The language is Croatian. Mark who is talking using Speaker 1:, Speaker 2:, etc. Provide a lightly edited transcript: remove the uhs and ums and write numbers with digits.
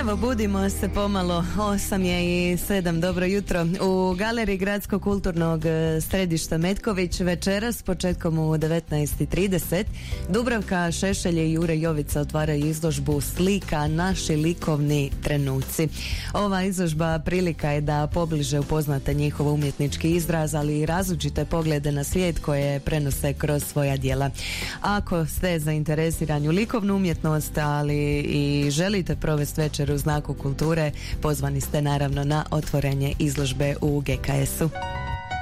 Speaker 1: Evo, budimo se pomalo, 8:07, dobro jutro. U galeriji Gradskog kulturnog središta Metković večeras početkom u 19:30 Dubravka Šešelj i Jure Jovica otvaraju izložbu Slika, naši likovni trenuci. Ova izložba prilika je da pobliže upoznate njihov umjetnički izraz, ali i različite poglede na svijet koje prenose kroz svoja djela. Ako ste zainteresirani u likovnu umjetnost, ali i želite provesti večer u znaku kulture, pozvani ste naravno na otvorenje izložbe u GKS-u.